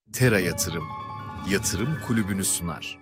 Tera Yatırım, Yatırım Kulübü'nü sunar.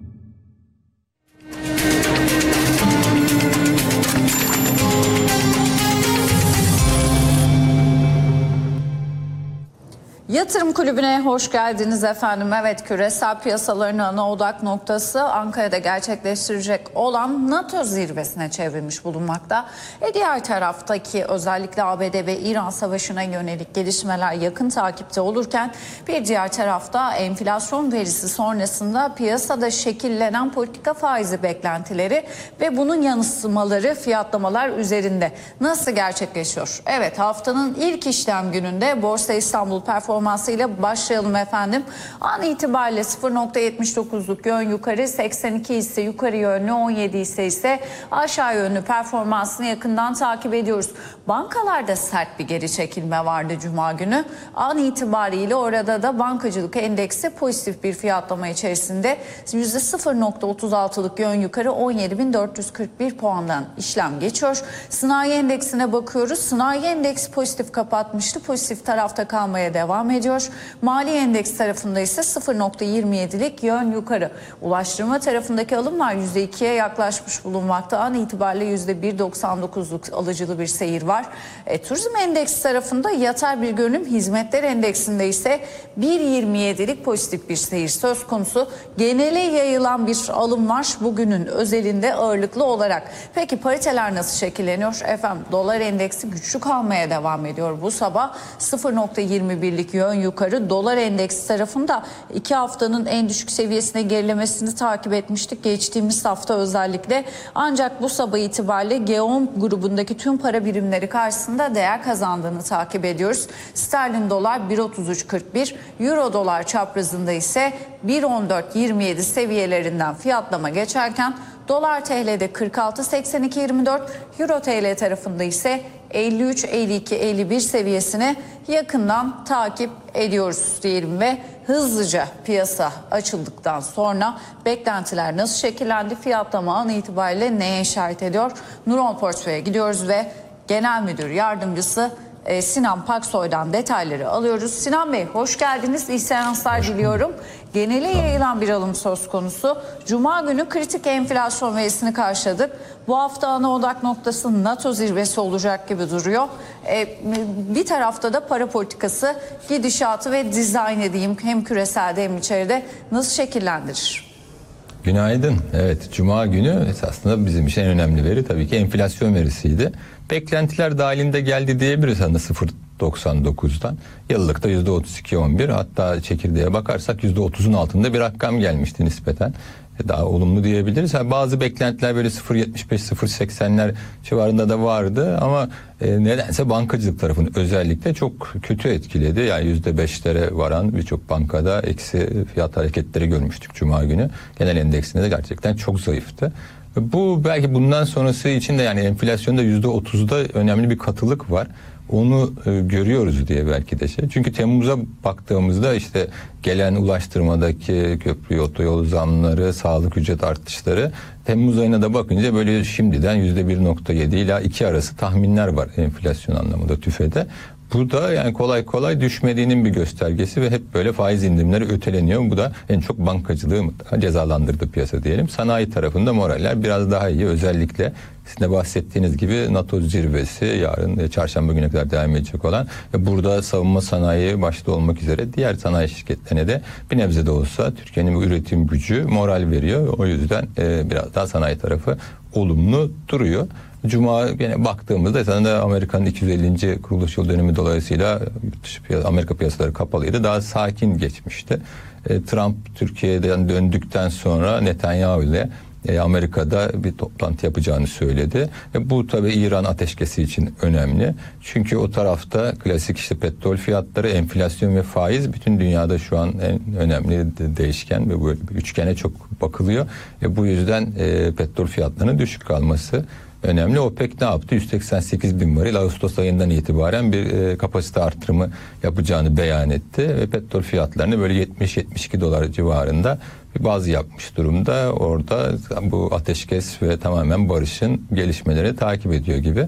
Yatırım Kulübü'ne hoş geldiniz efendim. Evet, küresel piyasaların ana odak noktası Ankara'da gerçekleştirecek olan NATO zirvesine çevrilmiş bulunmakta. Diğer taraftaki özellikle ABD ve İran savaşına yönelik gelişmeler yakın takipte olurken bir diğer tarafta enflasyon verisi sonrasında piyasada şekillenen politika faizi beklentileri ve bunun yansımaları fiyatlamalar üzerinde nasıl gerçekleşiyor? Evet, haftanın ilk işlem gününde Borsa İstanbul performansıyla başlayalım efendim. An itibariyle 0.79'luk yön yukarı, 82 ise yukarı yönlü, 17 ise aşağı yönlü performansını yakından takip ediyoruz. Bankalarda sert bir geri çekilme vardı Cuma günü. An itibariyle orada da bankacılık endeksi pozitif bir fiyatlama içerisinde %0.36'lık yön yukarı, 17.441 puandan işlem geçiyor. Sanayi endeksine bakıyoruz. Sanayi endeksi pozitif kapatmıştı. Pozitif tarafta kalmaya devam ediyor. Mali endeks tarafında ise 0.27'lik yön yukarı. Ulaştırma tarafındaki alımlar %2'ye yaklaşmış bulunmakta. An itibariyle %1.99'luk alıcılı bir seyir var. Turizm endeksi tarafında yatay bir görünüm, hizmetler endeksinde ise 1.27'lik pozitif bir seyir söz konusu. Genele yayılan bir alım var bugünün özelinde ağırlıklı olarak. Peki pariteler nasıl şekilleniyor? Efendim, dolar endeksi güçlü kalmaya devam ediyor. Bu sabah 0.21'lik yön yukarı. Dolar endeksi tarafında 2 haftanın en düşük seviyesine gerilemesini takip etmiştik geçtiğimiz hafta özellikle. Ancak bu sabah itibariyle G10 grubundaki tüm para birimleri karşısında değer kazandığını takip ediyoruz. Sterlin dolar 1.33.41, Euro dolar çaprazında ise 1.14.27 seviyelerinden fiyatlama geçerken dolar TL'de 46.82.24, Euro TL tarafında ise 53, 52, 51 seviyesine yakından takip ediyoruz diyelim ve hızlıca piyasa açıldıktan sonra beklentiler nasıl şekillendi, fiyatlama an itibariyle neye işaret ediyor? Nuron Portföy'e gidiyoruz ve Genel Müdür Yardımcısı Sinan Paksoy'dan detayları alıyoruz. Sinan Bey, hoş geldiniz. İyi seanslar diliyorum. Genele yayılan bir alım söz konusu. Cuma günü kritik enflasyon verisini karşıladık. Bu hafta ana odak noktası NATO zirvesi olacak gibi duruyor. Bir tarafta da para politikası gidişatı ve dizayn edeyim hem küreselde hem içeride nasıl şekillendirir? Günaydın. Evet, Cuma günü esasında bizim için en önemli veri tabii ki enflasyon verisiydi. Beklentiler dahilinde geldi diyebiliriz aslında 0.99'dan. Yıllıkta %32.11, hatta çekirdeğe bakarsak %30'un altında bir rakam gelmişti nispeten. Daha olumlu diyebiliriz. Bazı beklentiler böyle 0.75-0.80'ler civarında da vardı ama nedense bankacılık tarafını özellikle çok kötü etkiledi. Yani %5'lere varan birçok bankada eksi fiyat hareketleri görmüştük Cuma günü. Genel endeksinde de gerçekten çok zayıftı. Bu belki bundan sonrası için de yani enflasyonda %30'da önemli bir katılık var. Onu görüyoruz diye belki de şey. Çünkü Temmuz'a baktığımızda işte gelen ulaştırmadaki köprü, otoyol zamları, sağlık ücret artışları, Temmuz ayına da bakınca böyle şimdiden %1.7 ila 2 arası tahminler var enflasyon anlamında TÜFE'de. Bu da yani kolay kolay düşmediğinin bir göstergesi ve hep böyle faiz indirimleri öteleniyor. Bu da en çok bankacılığı cezalandırdı piyasa diyelim. Sanayi tarafında moraller biraz daha iyi. Özellikle sizin de bahsettiğiniz gibi NATO zirvesi yarın çarşamba gününe kadar devam edecek olan ve burada savunma sanayi başta olmak üzere diğer sanayi şirketlerine de bir nebze de olsa Türkiye'nin üretim gücü moral veriyor. O yüzden biraz daha sanayi tarafı olumlu duruyor. Cuma yine baktığımızda esasında Amerika'nın 250. kuruluş yıl dönümü dolayısıyla yurt dışı Amerika piyasaları kapalıydı. Daha sakin geçmişti. Trump Türkiye'den döndükten sonra Netanyahu ile Amerika'da bir toplantı yapacağını söyledi. Bu tabii İran ateşkesi için önemli. Çünkü o tarafta klasik işte petrol fiyatları, enflasyon ve faiz bütün dünyada şu an en önemli değişken ve bu üçgene çok bakılıyor. Bu yüzden petrol fiyatlarının düşük kalması önemli. OPEC ne yaptı? 188 bin varil Ağustos ayından itibaren bir kapasite artırımı yapacağını beyan etti ve petrol fiyatlarını böyle 70-72 dolar civarında bir baz yapmış durumda. Orada bu ateşkes ve tamamen barışın gelişmeleri takip ediyor gibi.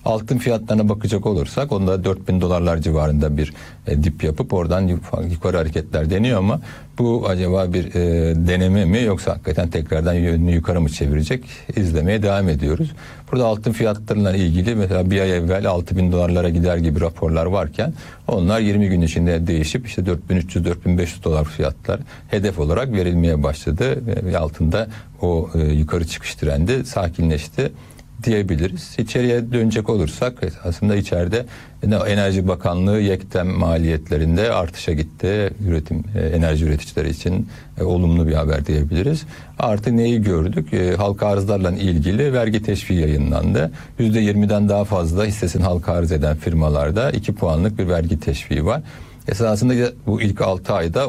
Altın fiyatlarına bakacak olursak onda $4.000 civarında bir dip yapıp oradan yukarı hareketler deniyor ama bu acaba bir deneme mi yoksa hakikaten tekrardan yönünü yukarı mı çevirecek, izlemeye devam ediyoruz. Burada altın fiyatlarıyla ilgili mesela bir ay evvel $6.000 gider gibi raporlar varken onlar 20 gün içinde değişip işte $4.300-4.500 fiyatlar hedef olarak verilmeye başladı ve altında o yukarı çıkış trendi sakinleşti diyebiliriz. İçeriye dönecek olursak aslında içeride Enerji Bakanlığı yektem maliyetlerinde artışa gitti. Enerji üreticileri için olumlu bir haber diyebiliriz. Artı neyi gördük? Halka arzlarla ilgili vergi teşviği yayınlandı. %20'den daha fazla hissesini halka arz eden firmalarda 2 puanlık bir vergi teşviği var. Esasında bu ilk 6 ayda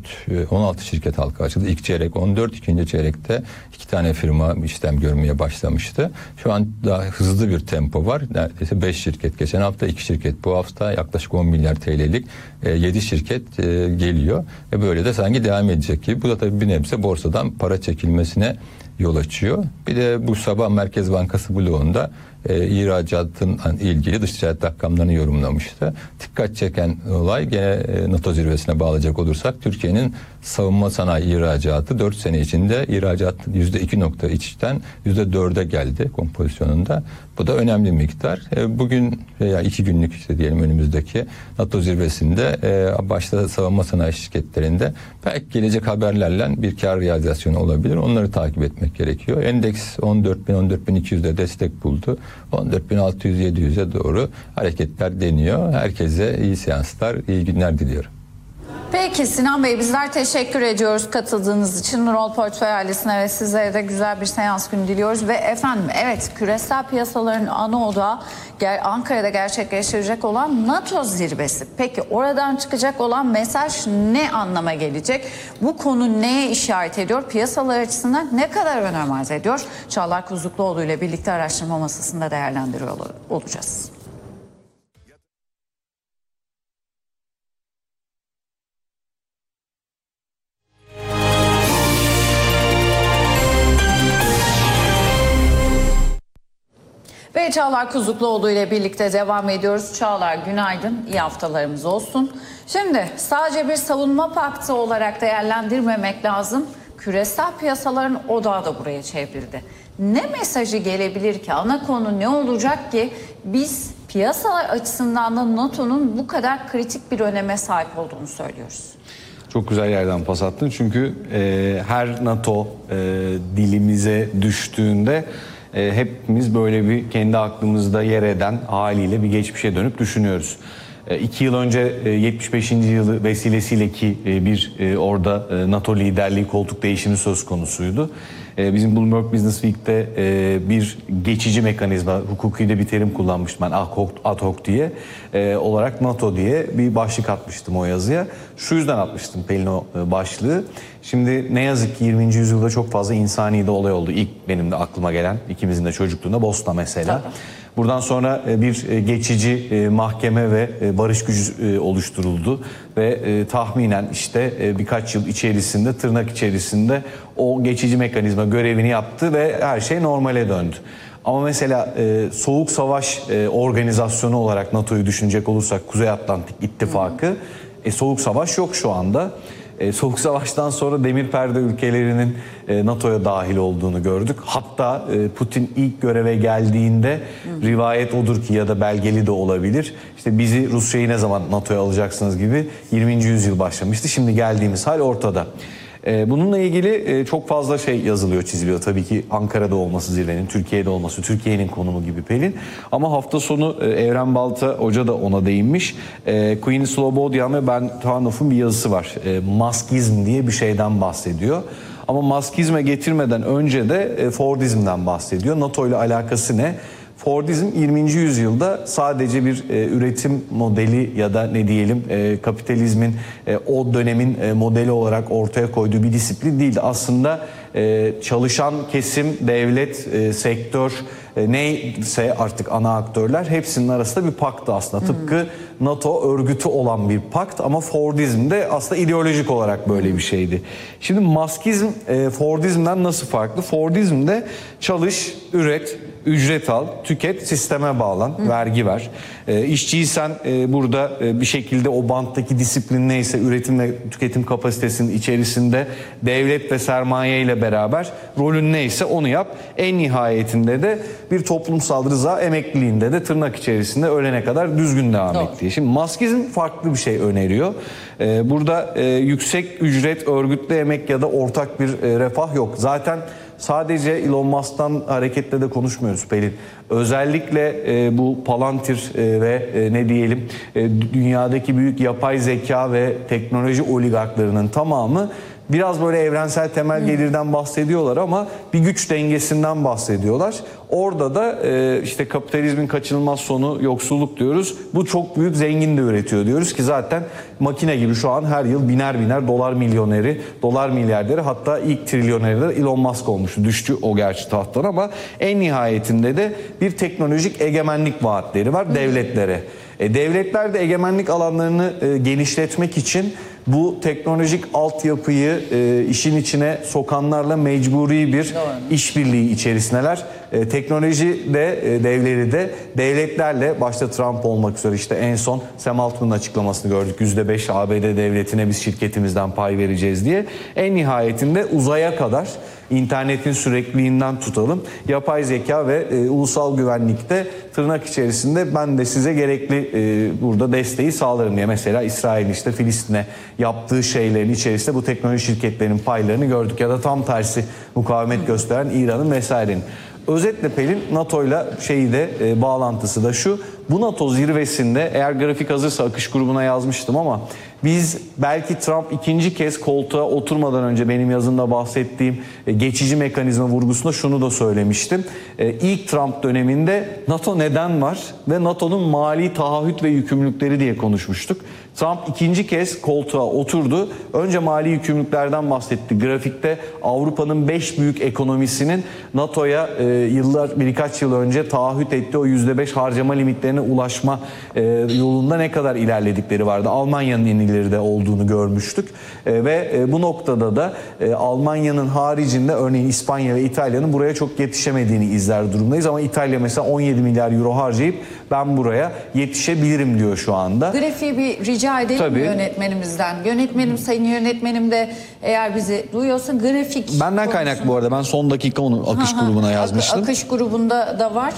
16 şirket halka açıldı. İlk çeyrek 14, ikinci çeyrekte 2 tane firma işlem görmeye başlamıştı. Şu an daha hızlı bir tempo var. Neredeyse 5 şirket geçen hafta, 2 şirket bu hafta, yaklaşık 10 milyar TL'lik 7 şirket geliyor. Ve böyle de sanki devam edecek gibi. Bu da tabii bir nebze borsadan para çekilmesine yol açıyor. Bir de bu sabah Merkez Bankası bloğunda ihracatın ilgili dış ticaret rakamlarını yorumlamıştı. Dikkat çeken olay gene NATO zirvesine bağlayacak olursak Türkiye'nin savunma sanayi ihracatı 4 sene içinde ihracat %2.3'ten %4'e geldi kompozisyonunda. Bu da önemli bir miktar. Bugün veya 2 günlük işte diyelim önümüzdeki NATO zirvesinde başta savunma sanayi şirketlerinde belki gelecek haberlerle bir kar realizasyonu olabilir. Onları takip etmek gerekiyor. Endeks 14.000-14.200'de destek buldu. 14.600-700'e doğru hareketler deniyor. Herkese iyi seanslar, iyi günler diliyorum. Peki Sinan Bey, bizler teşekkür ediyoruz katıldığınız için. Nurol Portföy ailesine ve sizlere de güzel bir seans günü diliyoruz. Ve efendim evet, küresel piyasaların ana odağı Ankara'da gerçekleştirecek olan NATO zirvesi. Peki oradan çıkacak olan mesaj ne anlama gelecek? Bu konu neye işaret ediyor? Piyasalar açısından ne kadar önem arz ediyor? Çağlar Kuzlukluoğlu ile birlikte araştırma masasında değerlendiriyor olacağız. Ve Çağlar Kuzlukluoğlu ile birlikte devam ediyoruz. Çağlar, günaydın, iyi haftalarımız olsun. Şimdi sadece bir savunma paktı olarak değerlendirmemek lazım. Küresel piyasaların odağı da buraya çevrildi. Ne mesajı gelebilir ki? Ana konu ne olacak ki biz piyasalar açısından da NATO'nun bu kadar kritik bir öneme sahip olduğunu söylüyoruz? Çok güzel yerden pas attın çünkü her NATO dilimize düştüğünde hepimiz böyle bir kendi aklımızda yer eden haliyle bir geçmişe dönüp düşünüyoruz. 2 yıl önce 75. yılı vesilesiyle ki bir orada NATO liderliği koltuk değişimi söz konusuydu. Bizim Bloomberg Business Week'te bir geçici mekanizma, hukuki de bir terim kullanmıştım ben, ad hoc diye olarak NATO diye bir başlık atmıştım o yazıya. Şu yüzden atmıştım Pelin o başlığı. Şimdi ne yazık ki 20. yüzyılda çok fazla insani de olay oldu. İlk benim de aklıma gelen, ikimizin de çocukluğunda Bosna mesela. Tabii. Buradan sonra bir geçici mahkeme ve barış gücü oluşturuldu ve tahminen işte birkaç yıl içerisinde, tırnak içerisinde o geçici mekanizma görevini yaptı ve her şey normale döndü. Ama mesela Soğuk Savaş organizasyonu olarak NATO'yu düşünecek olursak, Kuzey Atlantik İttifakı, Soğuk Savaş yok şu anda. Soğuk Savaş'tan sonra demir perde ülkelerinin NATO'ya dahil olduğunu gördük. Hatta Putin ilk göreve geldiğinde rivayet odur ki, ya da belgeli de olabilir, İşte bizi, Rusya'yı ne zaman NATO'ya alacaksınız gibi 20. yüzyıl başlamıştı. Şimdi geldiğimiz hal ortada. Bununla ilgili çok fazla şey yazılıyor, çiziliyor. Tabii ki Ankara'da olması zirvenin, Türkiye'de olması, Türkiye'nin konumu gibi Pelin. Ama hafta sonu Evren Balta Hoca da ona değinmiş. Queen Slobodian ve Ben Tarnoff'un bir yazısı var. Maskizm diye bir şeyden bahsediyor. Ama maskizme getirmeden önce de Fordizm'den bahsediyor. NATO ile alakası ne? Fordizm 20. yüzyılda sadece bir üretim modeli ya da ne diyelim kapitalizmin o dönemin modeli olarak ortaya koyduğu bir disiplin değildi. Aslında çalışan kesim, devlet, sektör neyse artık ana aktörler hepsinin arasında bir paktı aslında. Tıpkı NATO örgütü olan bir pakt ama Fordizm de aslında ideolojik olarak böyle bir şeydi. Şimdi maskizm Fordizm'den nasıl farklı? Fordizm'de çalış, üret, ücret al, tüket, sisteme bağlan, vergi ver. İşçiysen burada bir şekilde o banttaki disiplin neyse, üretim ve tüketim kapasitesinin içerisinde devlet ve sermaye ile beraber rolün neyse onu yap. En nihayetinde de bir toplumsal rıza, emekliliğinde de tırnak içerisinde ölene kadar düzgün devam et diye. Şimdi Muskizm farklı bir şey öneriyor. Burada yüksek ücret, örgütlü emek ya da ortak bir refah yok. Zaten sadece Elon Musk'tan hareketle de konuşmuyoruz Pelin. Özellikle bu Palantir ve ne diyelim dünyadaki büyük yapay zeka ve teknoloji oligarklarının tamamı biraz böyle evrensel temel gelirden bahsediyorlar ama bir güç dengesinden bahsediyorlar. Orada da işte kapitalizmin kaçınılmaz sonu yoksulluk diyoruz. Bu çok büyük zengin de üretiyor diyoruz ki zaten makine gibi şu an her yıl biner dolar milyoneri, dolar milyarderi, hatta ilk trilyoneri de Elon Musk olmuştu. Düştü o gerçi tahttan ama en nihayetinde de bir teknolojik egemenlik vaatleri var devletlere. Devletler de egemenlik alanlarını genişletmek için bu teknolojik altyapıyı işin içine sokanlarla mecburi bir işbirliği içerisindeler. Teknoloji de devleri de devletlerle, başta Trump olmak üzere, işte en son Sam Altman'ın açıklamasını gördük. %5 ABD devletine biz şirketimizden pay vereceğiz diye. En nihayetinde uzaya kadar, internetin sürekliliğinden tutalım, yapay zeka ve ulusal güvenlikte tırnak içerisinde ben de size gerekli burada desteği sağlarım diye. Mesela İsrail işte Filistin'e yaptığı şeylerin içerisinde bu teknoloji şirketlerinin paylarını gördük ya da tam tersi mukavemet gösteren İran'ın vesairenin. Özetle Pelin, NATO'yla bağlantısı da şu: bu NATO zirvesinde, eğer grafik hazırsa akış grubuna yazmıştım ama biz belki Trump ikinci kez koltuğa oturmadan önce benim yazımda bahsettiğim geçici mekanizma vurgusunda şunu da söylemiştim. İlk Trump döneminde NATO neden var ve NATO'nun mali taahhüt ve yükümlülükleri diye konuşmuştuk. Trump ikinci kez koltuğa oturdu. Önce mali yükümlülüklerden bahsetti. Grafikte Avrupa'nın 5 büyük ekonomisinin NATO'ya birkaç yıl önce taahhüt ettiği o %5 harcama limitlerine ulaşma yolunda ne kadar ilerledikleri vardı. Almanya'nın en ileri de olduğunu görmüştük. Ve bu noktada da Almanya'nın haricinde örneğin İspanya ve İtalya'nın buraya çok yetişemediğini izler durumdayız. Ama İtalya mesela 17 milyar euro harcayıp ben buraya yetişebilirim diyor şu anda. Grafiği bir rica edelim Tabii. Yönetmenimizden. Yönetmenim, sayın yönetmenim de eğer bizi duyuyorsa grafik... Benden kaynaklı bu arada, ben son dakika onu akış grubuna yazmıştım. Akış grubunda da var.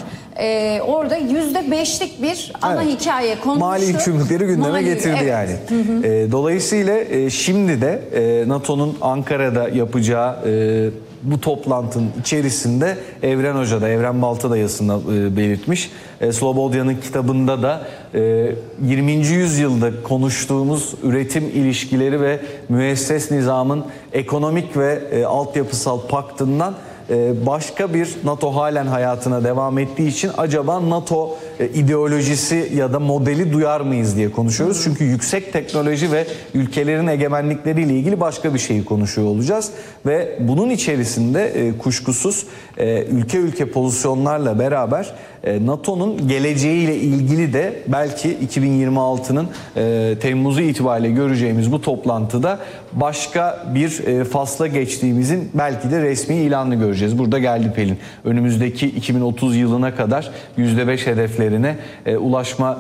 Orada %5'lik bir ana hikaye konuştu. Mali yükümlülükleri gündeme getirdi yani. Dolayısıyla şimdi de NATO'nun Ankara'da yapacağı bu toplantının içerisinde Evren Hoca da, Evren Balta da yazısında belirtmiş. Slobodya'nın kitabında da 20. yüzyılda konuştuğumuz üretim ilişkileri ve müesses nizamın ekonomik ve altyapısal paktından başka bir NATO halen hayatına devam ettiği için acaba NATO ideolojisi ya da modeli duyar mıyız diye konuşuyoruz. Çünkü yüksek teknoloji ve ülkelerin egemenlikleriyle ilgili başka bir şeyi konuşuyor olacağız. Ve bunun içerisinde kuşkusuz ülke pozisyonlarla beraber NATO'nun geleceğiyle ilgili de belki 2026'nın Temmuz'u itibariyle göreceğimiz bu toplantıda başka bir fasla geçtiğimizin belki de resmi ilanını göreceğiz. Burada geldi Pelin. Önümüzdeki 2030 yılına kadar %5 hedeflerine ulaşma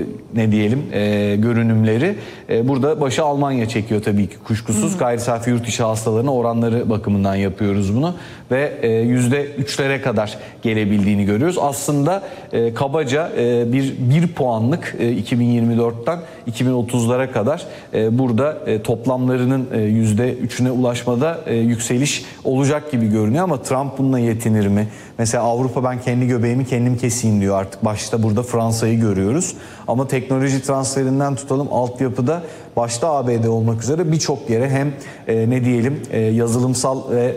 görünümleri. Burada başı Almanya çekiyor tabii ki kuşkusuz. Gayri safi yurt içi hasılalarına oranları bakımından yapıyoruz bunu. Ve %3'lere kadar gelebildiğini görüyoruz. Aslında kabaca bir puanlık 2024'ten 2030'lara kadar burada toplamlarının %3'üne ulaşmada yükseliş olacak gibi görünüyor ama Trump bununla yetinir mi? Mesela Avrupa ben kendi göbeğimi kendim keseyim diyor artık. Başta burada Fransa'yı görüyoruz. Ama teknoloji transferinden tutalım altyapıda başta ABD olmak üzere birçok yere hem yazılımsal ve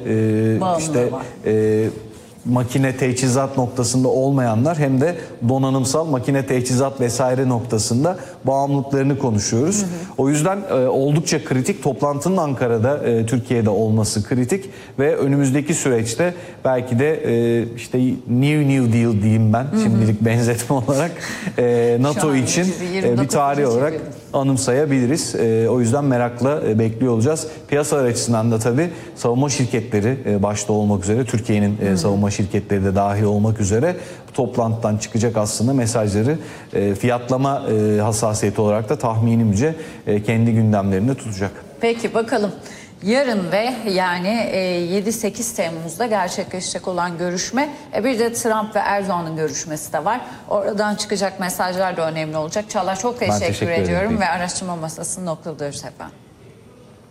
makine teçhizat noktasında olmayanlar hem de donanımsal makine teçhizat vesaire noktasında bağımlılıklarını konuşuyoruz. O yüzden oldukça kritik. Toplantının Ankara'da, Türkiye'de olması kritik ve önümüzdeki süreçte belki de işte New Deal diyeyim ben şimdilik benzetme olarak NATO için bir tarih olarak anımsayabiliriz. O yüzden merakla bekliyor olacağız. Piyasalar açısından da tabii savunma şirketleri başta olmak üzere, Türkiye'nin savunma şirketleri de dahil olmak üzere bu toplantıdan çıkacak aslında mesajları fiyatlama hassasiyeti olarak da tahminimce kendi gündemlerinde tutacak. Peki bakalım. Yarın ve yani 7-8 Temmuz'da gerçekleşecek olan görüşme, bir de Trump ve Erdoğan'ın görüşmesi de var. Oradan çıkacak mesajlar da önemli olacak. Çağlar, çok teşekkür ediyorum ve araştırma masasını noktalıyoruz efendim.